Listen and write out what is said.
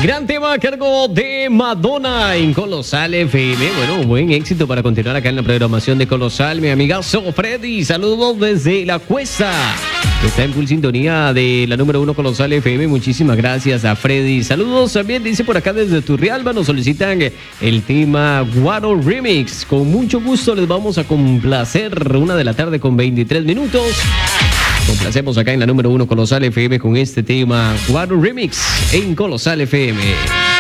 Gran tema a cargo de Madonna en Colosal FM. Bueno, buen éxito para continuar acá en la programación de Colosal. Mi amigazo Freddy, saludos desde La Cuesta. Está en full sintonía de la número 1 Colosal FM. Muchísimas gracias a Freddy. Saludos también, dice por acá desde Turrialba. Nos solicitan el tema Guaro Remix. Con mucho gusto les vamos a complacer. 1:00 con 23 minutos. Complacemos acá en la número 1 Colosal FM con este tema Guaro Remix en Colosal FM.